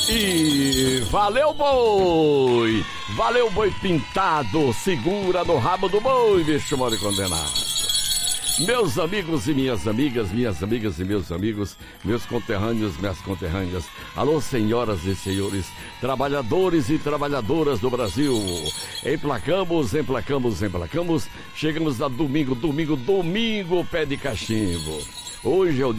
E valeu, boi! Valeu, boi pintado! Segura no rabo do boi, bicho mole condenado! Meus amigos e minhas amigas e meus amigos, meus conterrâneos, minhas conterrâneas, alô, senhoras e senhores, trabalhadores e trabalhadoras do Brasil, emplacamos, chegamos a domingo, pé de cachimbo. Hoje é o dia